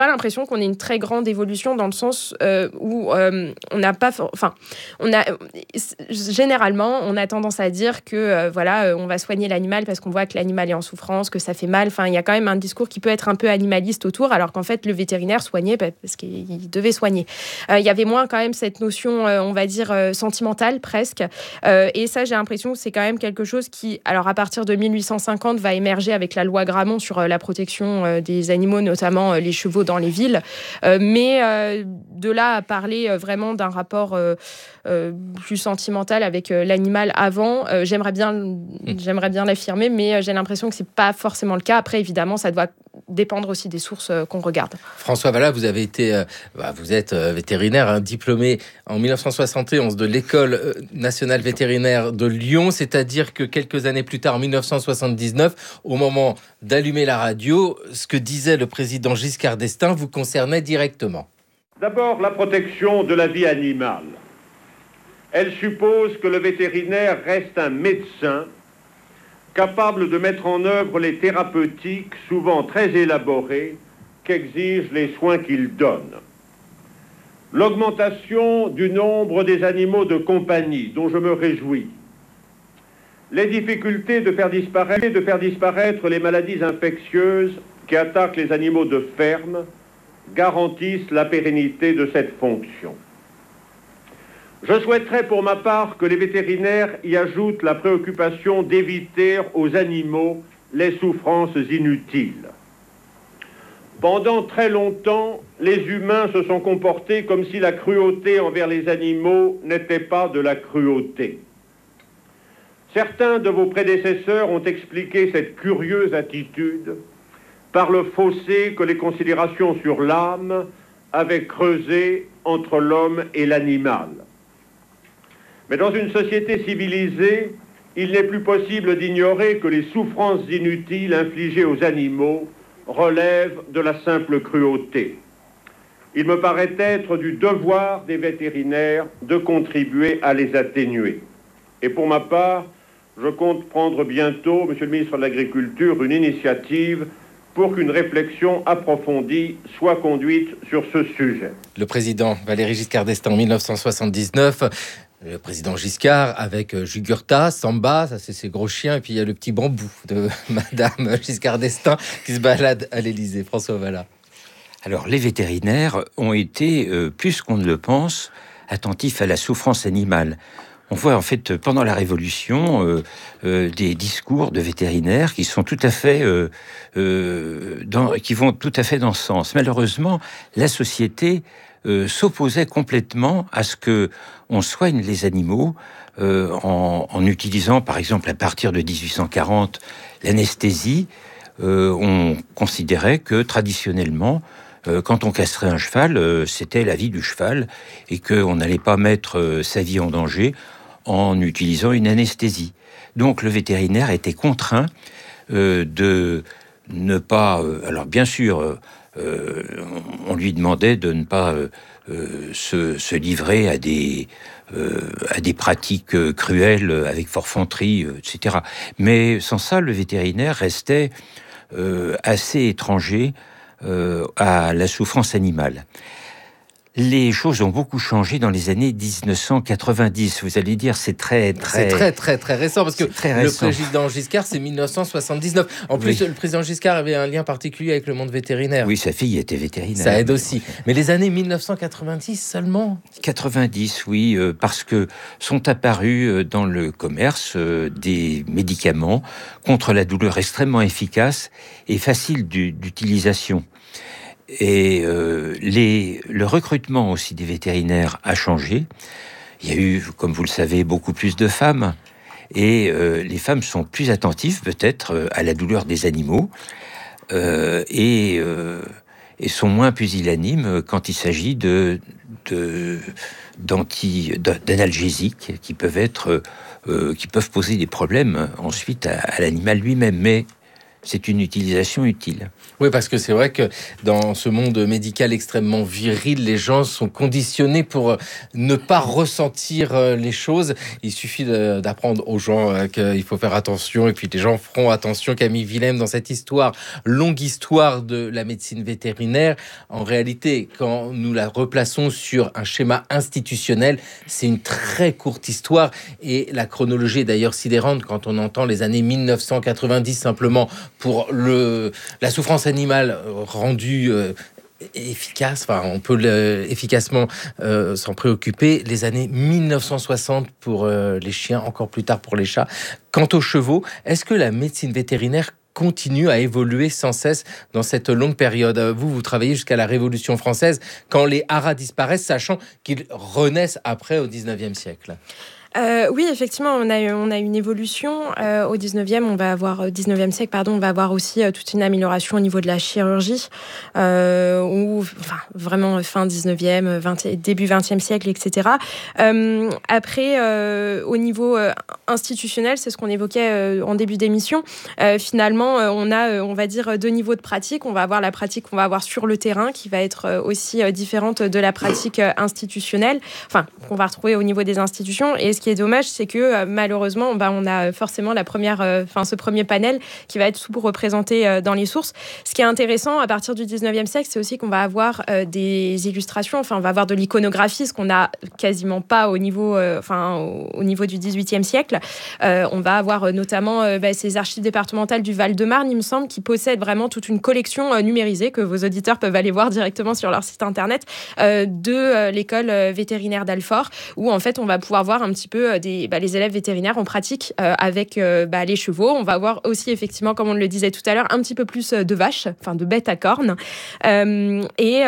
Pas l'impression qu'on ait une très grande évolution dans le sens où on n'a pas, généralement on a tendance à dire que on va soigner l'animal parce qu'on voit que l'animal est en souffrance, que ça fait mal. Enfin, il y a quand même un discours qui peut être un peu animaliste autour, alors qu'en fait le vétérinaire soignait parce qu'il devait soigner. Il y avait moins quand même cette notion, on va dire sentimentale presque. Et ça, j'ai l'impression que c'est quand même quelque chose qui, alors à partir de 1850, va émerger avec la loi Grammont sur la protection des animaux, notamment les chevaux dans les villes. Mais de là à parler vraiment d'un rapport plus sentimental avec l'animal avant, j'aimerais bien l'affirmer, mais j'ai l'impression que c'est pas forcément le cas. Après, évidemment, ça doit dépendre aussi des sources qu'on regarde. François Vallat, vous avez été, vous êtes vétérinaire, diplômé en 1971 de l'École nationale vétérinaire de Lyon, c'est-à-dire que quelques années plus tard, en 1979, au moment d'allumer la radio, ce que disait le président Giscard d'Estaing vous concernait directement. D'abord, la protection de la vie animale. Elle suppose que le vétérinaire reste un médecin capable de mettre en œuvre les thérapeutiques, souvent très élaborées, qu'exigent les soins qu'il donne. L'augmentation du nombre des animaux de compagnie, dont je me réjouis, les difficultés de faire disparaître les maladies infectieuses qui attaquent les animaux de ferme, garantissent la pérennité de cette fonction. Je souhaiterais pour ma part que les vétérinaires y ajoutent la préoccupation d'éviter aux animaux les souffrances inutiles. Pendant très longtemps, les humains se sont comportés comme si la cruauté envers les animaux n'était pas de la cruauté. Certains de vos prédécesseurs ont expliqué cette curieuse attitude par le fossé que les considérations sur l'âme avaient creusé entre l'homme et l'animal. Mais dans une société civilisée, il n'est plus possible d'ignorer que les souffrances inutiles infligées aux animaux relèvent de la simple cruauté. Il me paraît être du devoir des vétérinaires de contribuer à les atténuer. Et pour ma part, je compte prendre bientôt, Monsieur le ministre de l'Agriculture, une initiative pour qu'une réflexion approfondie soit conduite sur ce sujet. Le président Valéry Giscard d'Estaing en 1979... Le président Giscard avec Jugurtha, Samba, ça c'est ses gros chiens, et puis il y a le petit bambou de Madame Giscard d'Estaing qui se balade à l'Élysée. François Vallat. Alors les vétérinaires ont été, plus qu'on ne le pense, attentifs à la souffrance animale. On voit en fait pendant la Révolution des discours de vétérinaires qui sont tout à fait qui vont tout à fait dans ce sens. Malheureusement, la société s'opposait complètement à ce que on soigne les animaux en utilisant, par exemple, à partir de 1840, l'anesthésie. On considérait que traditionnellement, quand on castrait un cheval, c'était la vie du cheval et qu'on n'allait pas mettre sa vie en danger en utilisant une anesthésie. Donc le vétérinaire était contraint de ne pas... alors bien sûr, on lui demandait de ne pas se livrer à des pratiques cruelles avec forfanterie, etc. Mais sans ça, le vétérinaire restait assez étranger à la souffrance animale. Les choses ont beaucoup changé dans les années 1990. Vous allez dire, c'est très récent, parce que le président Giscard, c'est 1979. En plus, oui. Le président Giscard avait un lien particulier avec le monde vétérinaire. Oui, sa fille était vétérinaire. Ça aide aussi. Mais les années 1990 seulement. 90, oui, parce que sont apparus dans le commerce des médicaments contre la douleur extrêmement efficaces et faciles d'utilisation. Et le recrutement aussi des vétérinaires a changé. Il y a eu, comme vous le savez, beaucoup plus de femmes. Et les femmes sont plus attentives peut-être à la douleur des animaux et sont moins pusillanimes quand il s'agit d'analgésiques qui peuvent poser des problèmes ensuite à l'animal lui-même. Mais c'est une utilisation utile. Oui, parce que c'est vrai que dans ce monde médical extrêmement viril, les gens sont conditionnés pour ne pas ressentir les choses. Il suffit d'apprendre aux gens qu'il faut faire attention, et puis les gens feront attention. Camille Willem, dans cette histoire, longue histoire de la médecine vétérinaire, en réalité, quand nous la replaçons sur un schéma institutionnel, c'est une très courte histoire, et la chronologie est d'ailleurs sidérante quand on entend les années 1990 simplement pour la souffrance animale rendue efficace, enfin on peut efficacement s'en préoccuper, les années 1960 pour les chiens, encore plus tard pour les chats. Quant aux chevaux, est-ce que la médecine vétérinaire continue à évoluer sans cesse dans cette longue période? Vous travaillez jusqu'à la Révolution française, quand les haras disparaissent, sachant qu'ils renaissent après au 19e siècle. Oui, effectivement, on a une évolution. Au 19e siècle, on va avoir aussi toute une amélioration au niveau de la chirurgie, vraiment fin 19e, début 20e siècle, etc. Après, au niveau institutionnel, c'est ce qu'on évoquait en début d'émission. Finalement, on a, on va dire, deux niveaux de pratique. On va avoir la pratique qu'on va avoir sur le terrain, qui va être aussi différente de la pratique institutionnelle, qu'on va retrouver au niveau des institutions. Et ce qui est dommage, c'est que malheureusement, on a forcément ce premier panel qui va être sous-représenté dans les sources. Ce qui est intéressant à partir du 19e siècle, c'est aussi qu'on va avoir des illustrations, on va avoir de l'iconographie, ce qu'on n'a quasiment pas au niveau du 18e siècle. On va avoir notamment ces archives départementales du Val-de-Marne, il me semble, qui possèdent vraiment toute une collection numérisée que vos auditeurs peuvent aller voir directement sur leur site internet de l'école vétérinaire d'Alfort, où en fait on va pouvoir voir un petit peu les élèves vétérinaires en pratique avec les chevaux. On va avoir aussi, effectivement, comme on le disait tout à l'heure, un petit peu plus de vaches, de bêtes à cornes. On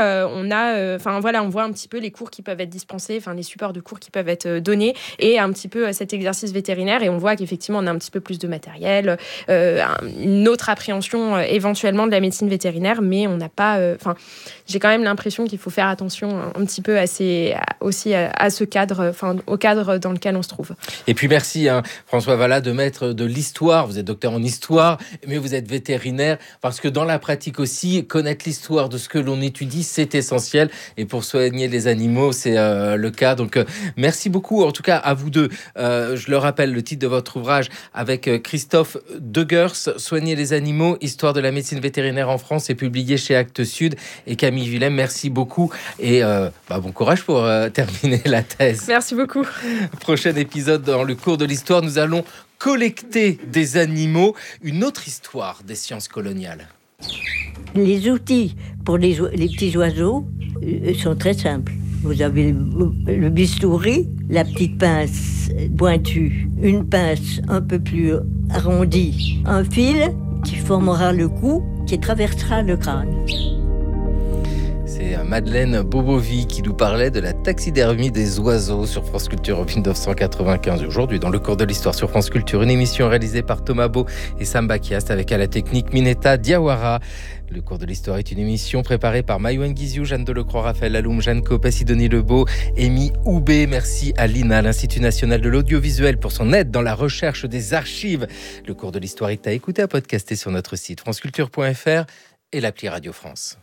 voit un petit peu les cours qui peuvent être dispensés, les supports de cours qui peuvent être donnés, et un petit peu cet exercice vétérinaire. Et on voit qu'effectivement, on a un petit peu plus de matériel, une autre appréhension éventuellement de la médecine vétérinaire, mais on n'a pas... j'ai quand même l'impression qu'il faut faire attention un petit peu à ce cadre, au cadre dans lequel on se trouve. Et puis merci François Vallat de mettre de l'histoire. Vous êtes docteur en histoire, mais vous êtes vétérinaire, parce que dans la pratique aussi, connaître l'histoire de ce que l'on étudie, c'est essentiel, et pour soigner les animaux, c'est le cas. Donc merci beaucoup, en tout cas à vous deux. Je le rappelle, le titre de votre ouvrage avec Christophe Degers, Soigner les animaux, histoire de la médecine vétérinaire en France, est publié chez Actes Sud. Et Camille Willem, merci beaucoup, et bon courage pour terminer la thèse. Merci beaucoup. Prochain épisode dans le cours de l'histoire, nous allons collecter des animaux, une autre histoire des sciences coloniales. Les outils pour les petits oiseaux sont très simples. Vous avez le bistouri, la petite pince pointue, une pince un peu plus arrondie, un fil qui formera le cou, qui traversera le crâne. C'est Madeleine Bobovi qui nous parlait de la taxidermie des oiseaux sur France Culture en 1995. Aujourd'hui, dans le cours de l'histoire sur France Culture, une émission réalisée par Thomas Beau et Sam Bakiast, avec à la technique Mineta Diawara. Le cours de l'histoire est une émission préparée par Maïwen Guizou, Jeanne Delecroix, Raphaël Aloum, Jeanne Copé, Sidonie Lebeau, Amy Houbé. Merci à l'INA, l'Institut National de l'Audiovisuel, pour son aide dans la recherche des archives. Le cours de l'histoire est à écouter, à podcaster sur notre site franceculture.fr et l'appli Radio France.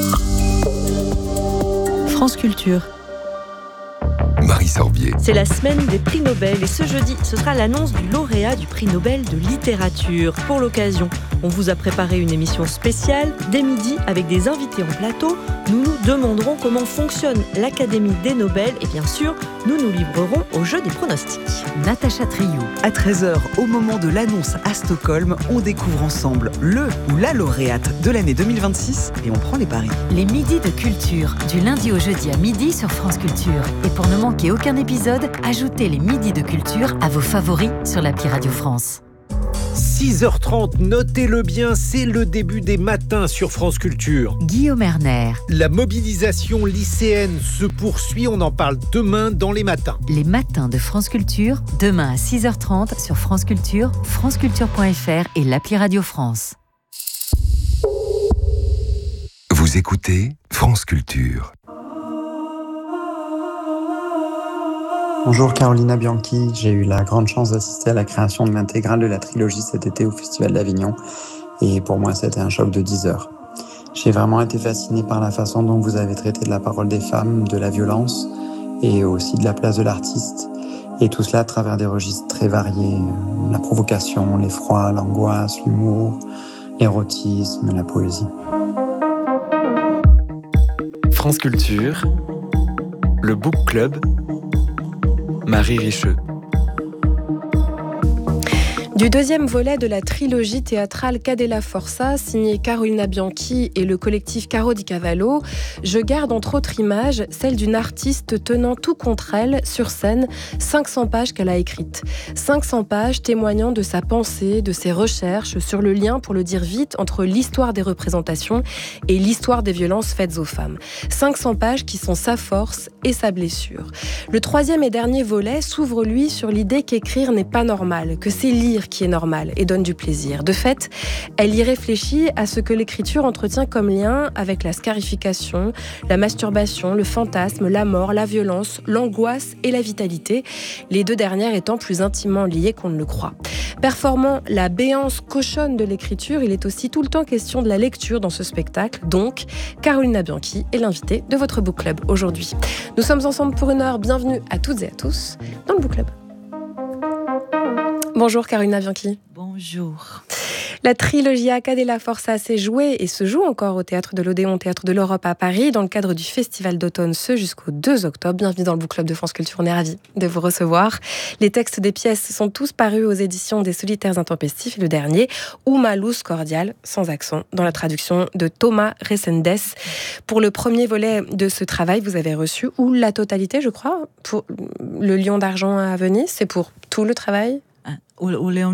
France Culture. Marie Sorbier. C'est la semaine des prix Nobel et ce jeudi, ce sera l'annonce du lauréat du prix Nobel de littérature. Pour l'occasion, on vous a préparé une émission spéciale dès midi avec des invités en plateau. Nous nous demanderons comment fonctionne l'Académie des Nobel et bien sûr, nous nous livrerons au jeu des pronostics. Natacha Triou. À 13h, au moment de l'annonce à Stockholm, on découvre ensemble le ou la lauréate de l'année 2026 et on prend les paris. Les midis de culture, du lundi au jeudi à midi sur France Culture. Et pour ne manquer aucun épisode, ajoutez les midis de culture à vos favoris sur l'appli Radio France. 6h30, notez-le bien, c'est le début des matins sur France Culture. Guillaume Erner. La mobilisation lycéenne se poursuit, on en parle demain dans les matins. Les matins de France Culture, demain à 6h30 sur France Culture, franceculture.fr et l'appli Radio France. Vous écoutez France Culture. Bonjour Carolina Bianchi, j'ai eu la grande chance d'assister à la création de l'intégrale de la trilogie cet été au Festival d'Avignon. Et pour moi, c'était un choc de 10 heures. J'ai vraiment été fasciné par la façon dont vous avez traité de la parole des femmes, de la violence et aussi de la place de l'artiste. Et tout cela à travers des registres très variés. La provocation, l'effroi, l'angoisse, l'humour, l'érotisme, la poésie. France Culture, le Book Club, Marie Richeux. Du deuxième volet de la trilogie théâtrale Cadella Forza, signée Carolina Bianchi et le collectif Caro di Cavallo, je garde entre autres images celle d'une artiste tenant tout contre elle, sur scène, 500 pages qu'elle a écrites. 500 pages témoignant de sa pensée, de ses recherches sur le lien, pour le dire vite, entre l'histoire des représentations et l'histoire des violences faites aux femmes. 500 pages qui sont sa force et sa blessure. Le troisième et dernier volet s'ouvre, lui, sur l'idée qu'écrire n'est pas normal, que c'est lire qui est normal et donne du plaisir. De fait, elle y réfléchit à ce que l'écriture entretient comme lien avec la scarification, la masturbation, le fantasme, la mort, la violence, l'angoisse et la vitalité, les deux dernières étant plus intimement liées qu'on ne le croit. Performant la béance cochonne de l'écriture, il est aussi tout le temps question de la lecture dans ce spectacle. Donc, Carolina Bianchi est l'invitée de votre Book Club aujourd'hui. Nous sommes ensemble pour 1 heure. Bienvenue à toutes et à tous dans le Book Club. Bonjour Carolina Bianchi. Bonjour. La trilogie Cadella Forza s'est jouée et se joue encore au Théâtre de l'Odéon, Théâtre de l'Europe à Paris, dans le cadre du Festival d'automne, ce jusqu'au 2 octobre. Bienvenue dans le Book Club de France Culture, on est ravis de vous recevoir. Les textes des pièces sont tous parus aux éditions des Solitaires Intempestifs, et le dernier, Uma luz cordial, sans accent, dans la traduction de Thomas Resendes. Pour le premier volet de ce travail, vous avez reçu, ou la totalité, je crois, pour le Lion d'argent à Venise, c'est pour tout le travail ? Oui, le Lion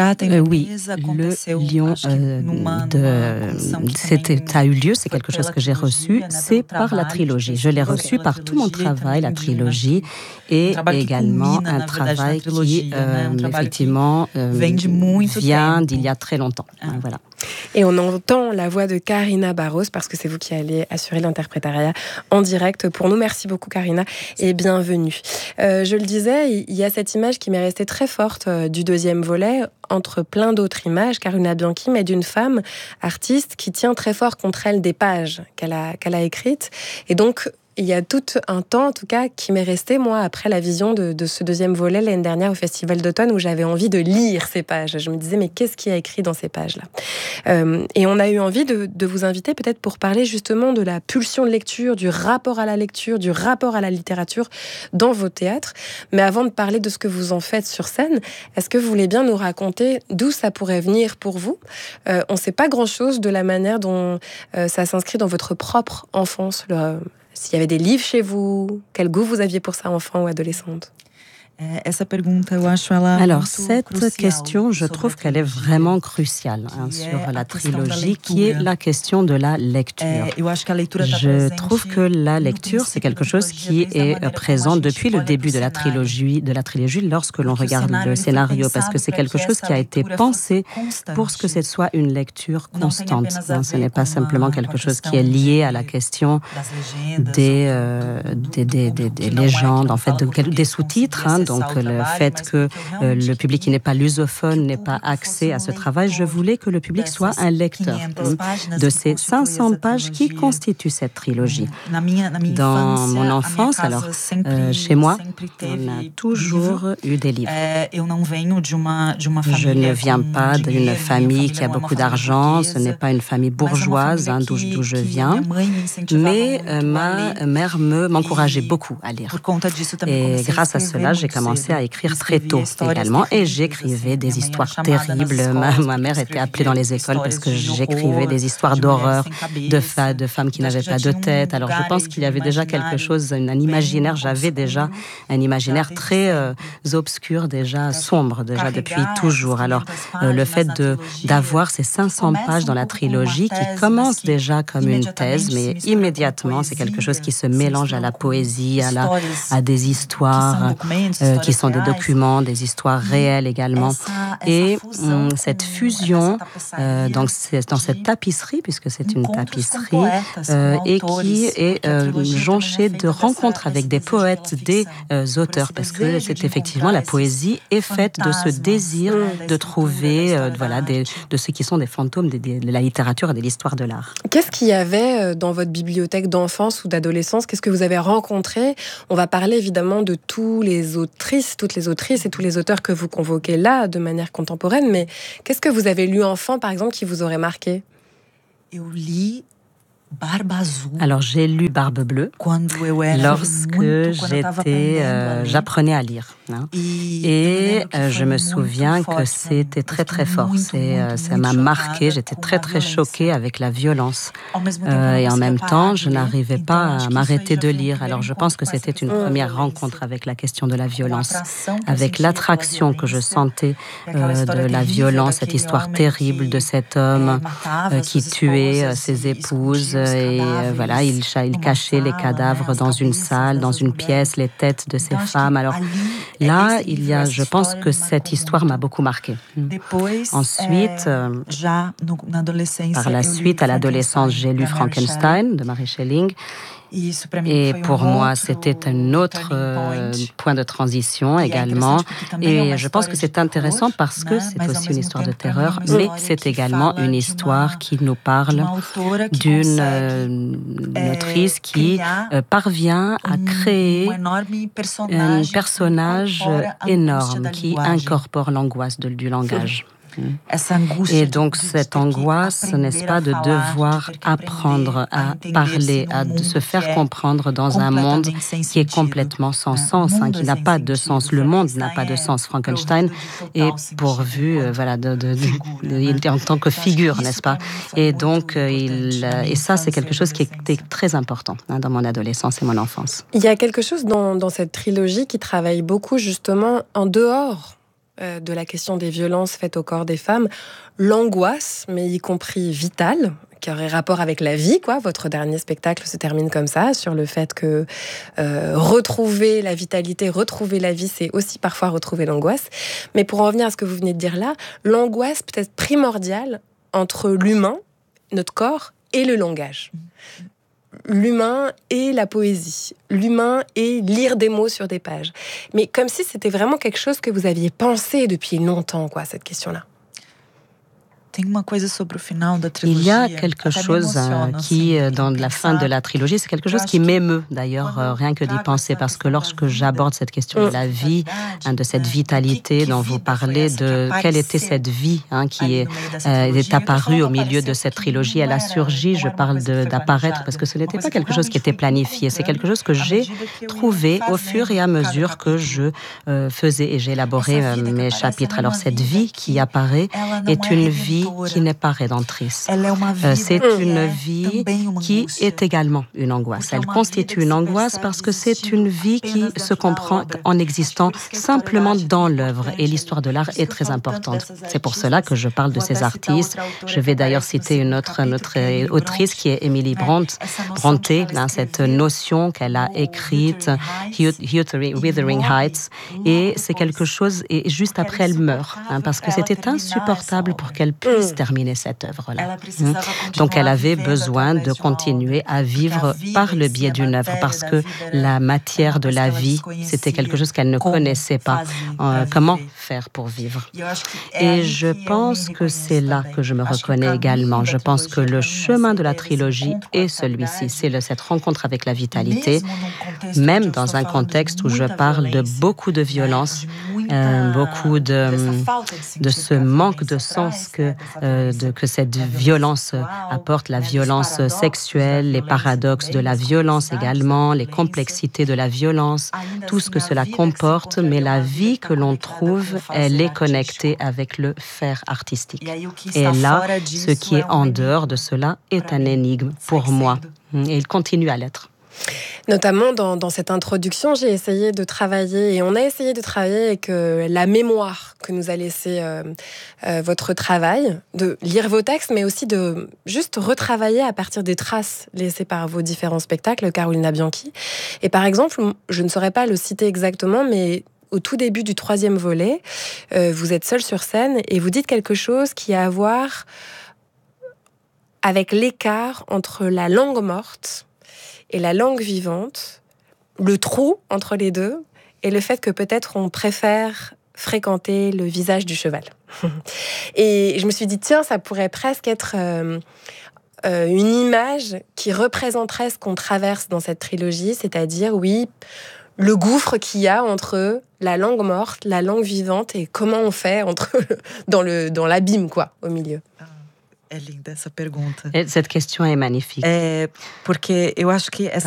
a eu lieu, c'est quelque chose que j'ai reçu, c'est par la trilogie. Je l'ai reçu par tout mon travail, la trilogie, et également un travail qui, effectivement, vient d'il y a très longtemps. Voilà. Et on entend la voix de Karina Barros, parce que c'est vous qui allez assurer l'interprétariat en direct pour nous. Merci beaucoup Karina et bienvenue. Je le disais, il y a cette image qui m'est restée très forte du deuxième volet, entre plein d'autres images, Carolina Bianchi, mais d'une femme artiste qui tient très fort contre elle des pages qu'elle a écrites. Et donc, il y a tout un temps, en tout cas, qui m'est resté, moi, après la vision de ce deuxième volet l'année dernière au Festival d'automne, où j'avais envie de lire ces pages. Je me disais, mais qu'est-ce qu'il y a écrit dans ces pages-là ? Et on a eu envie de vous inviter peut-être pour parler justement de la pulsion de lecture, du rapport à la lecture, du rapport à la littérature dans vos théâtres. Mais avant de parler de ce que vous en faites sur scène, est-ce que vous voulez bien nous raconter d'où ça pourrait venir pour vous ? On ne sait pas grand-chose de la manière dont ça s'inscrit dans votre propre enfance, s'il y avait des livres chez vous, quel goût vous aviez pour ça, enfant ou adolescente ? Alors, cette question, je trouve qu'elle est vraiment cruciale sur la trilogie, qui est la question de la lecture. Je trouve que la lecture, c'est quelque chose qui est présent depuis le début de la trilogie lorsque l'on regarde le scénario, parce que c'est quelque chose qui a été pensé pour que ce soit une lecture constante. Ce n'est pas simplement quelque chose qui est lié à la question des légendes, en fait, des sous-titres, donc le fait que le public qui n'est pas lusophone n'ait pas accès à ce travail, je voulais que le public soit un lecteur de ces 500 pages qui constituent cette trilogie. Dans mon enfance, alors chez moi, on a toujours eu des livres. Je ne viens pas d'une famille qui a beaucoup d'argent, ce n'est pas une famille bourgeoise d'où je viens, mais ma mère m'encourageait beaucoup à lire. Et grâce à cela, j'ai commencé à écrire très tôt également, et j'écrivais des histoires terribles. Ma mère était appelée dans les écoles parce que j'écrivais des histoires d'horreur, de femmes qui n'avaient pas de tête. Alors je pense qu'il y avait déjà quelque chose, un imaginaire, j'avais déjà un imaginaire très obscur, déjà sombre, déjà depuis toujours. Alors le fait d'avoir ces 500 pages dans la trilogie qui commence déjà comme une thèse, mais immédiatement c'est quelque chose qui se mélange à la poésie, à des histoires qui sont des documents, des histoires réelles également. Et cette fusion dans cette tapisserie, puisque c'est une tapisserie, et qui est jonchée de rencontres avec des poètes, des auteurs, parce que c'est effectivement la poésie est faite de ce désir de trouver de ceux qui sont des fantômes de la littérature et de l'histoire de l'art. Qu'est-ce qu'il y avait dans votre bibliothèque d'enfance ou d'adolescence? Qu'est-ce que vous avez rencontré? On va parler évidemment de toutes les autrices et tous les auteurs que vous convoquez là de manière contemporaine, mais qu'est-ce que vous avez lu enfant, par exemple, qui vous aurait marqué? Alors j'ai lu Barbe Bleue lorsque j'apprenais à lire. Et je me souviens que c'était très très fort. Ça m'a marqué, j'étais très très choquée avec la violence. Et en même temps, je n'arrivais pas à m'arrêter de lire. Alors je pense que c'était une première rencontre avec la question de la violence, avec l'attraction que je sentais de la violence, cette histoire terrible de cet homme qui tuait ses épouses. Et il cachait les cadavres dans une salle, dans une pièce, les têtes de ces femmes. Alors là, je pense que cette histoire m'a beaucoup marquée. Ensuite, par la suite, à l'adolescence, j'ai lu Frankenstein de Mary Shelley. Et pour moi, c'était un autre point de transition également. Et je pense que c'est intéressant parce que c'est aussi une histoire de terreur, mais c'est également une histoire qui nous parle d'une autrice qui parvient à créer un personnage énorme qui incorpore l'angoisse du langage. Et donc cette angoisse, n'est-ce pas, de devoir apprendre à parler, de se faire comprendre dans un monde qui est complètement sans sens, qui n'a pas de sens. Le monde n'a pas de sens. Frankenstein est pourvu, il est en tant que figure, n'est-ce pas? Et donc, et ça, c'est quelque chose qui était très important dans mon adolescence et mon enfance. Il y a quelque chose dans cette trilogie qui travaille beaucoup justement en dehors de la question des violences faites au corps des femmes, l'angoisse, mais y compris vitale, qui aurait rapport avec la vie, quoi. Votre dernier spectacle se termine comme ça, sur le fait que retrouver la vitalité, retrouver la vie, c'est aussi parfois retrouver l'angoisse. Mais pour en revenir à ce que vous venez de dire là, l'angoisse peut être primordiale entre l'humain, notre corps, et le langage. L'humain et la poésie, l'humain et lire des mots sur des pages. Mais comme si c'était vraiment quelque chose que vous aviez pensé depuis longtemps, quoi, cette question-là. Il y a quelque chose qui, dans la fin de la trilogie, c'est quelque chose qui m'émeut d'ailleurs, rien que d'y penser, parce que lorsque j'aborde cette question de la vie, de cette vitalité dont vous parlez, de quelle était cette vie qui est apparue au milieu de cette trilogie, elle a surgi, je parle d'apparaître, parce que ce n'était pas quelque chose qui était planifié, c'est quelque chose que j'ai trouvé au fur et à mesure que je faisais et j'élaborais mes chapitres. Alors cette vie qui apparaît est une vie qui n'est pas rédemptrice. C'est une vie qui est également une angoisse. Elle constitue une angoisse parce que c'est une vie qui se comprend en existant simplement dans l'œuvre. Et l'histoire de l'art est très importante. C'est pour cela que je parle de ces artistes. Je vais d'ailleurs citer une autre autrice qui est Emily Brontë, cette notion qu'elle a écrite, Wuthering Heights. Et c'est quelque chose, et juste après elle meurt, parce que c'était insupportable pour qu'elle puisse terminer cette œuvre-là. Donc elle avait besoin de continuer à vivre par le biais d'une œuvre, parce que la matière de la vie, c'était quelque chose qu'elle ne connaissait pas. Comment faire pour vivre? Et je pense que c'est là que je me reconnais également. Je pense que le chemin de la trilogie est celui-ci, c'est cette rencontre avec la vitalité, même dans un contexte où je parle de beaucoup de violence, beaucoup de ce manque de sens que cette violence apporte, la violence sexuelle, les paradoxes de la violence également, les complexités de la violence, tout ce que cela comporte, mais la vie que l'on trouve, elle est connectée avec le faire artistique. Et là, ce qui est en dehors de cela est un énigme pour moi, et il continue à l'être. Notamment dans cette introduction, j'ai essayé de travailler, et on a essayé de travailler avec la mémoire que nous a laissé votre travail, de lire vos textes, mais aussi de juste retravailler à partir des traces laissées par vos différents spectacles, Carolina Bianchi. Et par exemple, je ne saurais pas le citer exactement, mais au tout début du 3e volet, vous êtes seul sur scène et vous dites quelque chose qui a à voir avec l'écart entre la langue morte et la langue vivante, le trou entre les deux, et le fait que peut-être on préfère fréquenter le visage du cheval. Et je me suis dit, tiens, ça pourrait presque être une image qui représenterait ce qu'on traverse dans cette trilogie, c'est-à-dire, oui, le gouffre qu'il y a entre la langue morte, la langue vivante, et comment on fait dans l'abîme, quoi, au milieu. Cette question est magnifique. Porque eu acho que essa